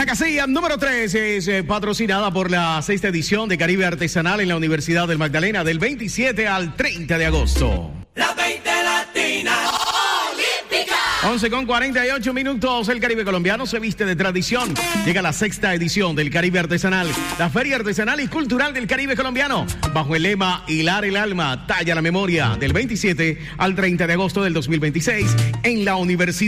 La casilla número 3 es patrocinada por la 6ª edición de Caribe Artesanal en la Universidad del Magdalena del 27 al 30 de agosto. La 20 Latina Olímpica. 11:48. El Caribe colombiano se viste de tradición. Llega la 6ª edición del Caribe Artesanal, la Feria Artesanal y Cultural del Caribe colombiano, bajo el lema Hilar el alma, talla la memoria, del 27 al 30 de agosto del 2026 en la Universidad